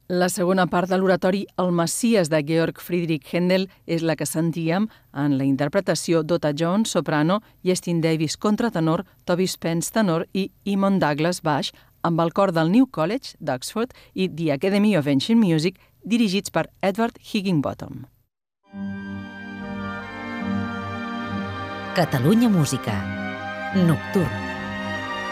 La segona part de l'oratori El Messies de Georg Friedrich Händel és la que sentíem en la interpretació d'Ota Jones, soprano, Justin Davis, contratenor, Toby Spence, tenor i Eamon Douglas, baix, amb el cor del New College d'Oxford i The Academy of Ancient Music, dirigits per Edward Higginbottom. Catalunya Música. Nocturn.